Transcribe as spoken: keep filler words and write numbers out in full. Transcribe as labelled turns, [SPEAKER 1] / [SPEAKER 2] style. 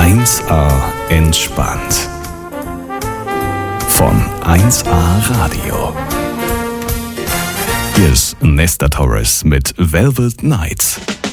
[SPEAKER 1] eins A entspannt. Von eins A Radio. Hier ist Nesta Torres mit Velvet Nights.